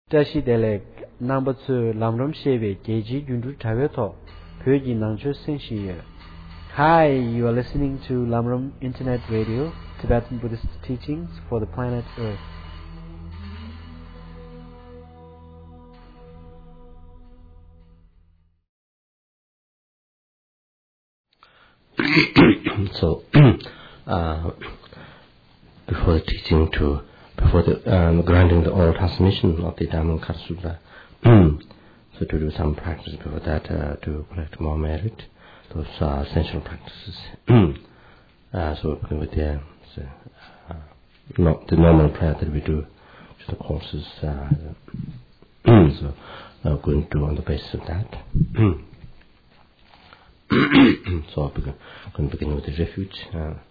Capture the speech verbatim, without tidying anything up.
Tashi Delek, number two, Lamram Sheve, Geji Yundu Taveto, Pyoji Nangcho Senshi. Hi, you are listening to Lamram Internet Radio, Tibetan Buddhist teachings for the planet Earth. So, uh, before the teaching to, before the um, granting the oral transmission of the Dhammapada Sutta, so to do some practice before that uh, to collect more merit, those are essential practices. uh, so we're begin with the, so, uh, not the normal prayer that we do to the courses. Uh, so uh, we're going to do on the basis of that. So I'm going to begin with the refuge. Uh,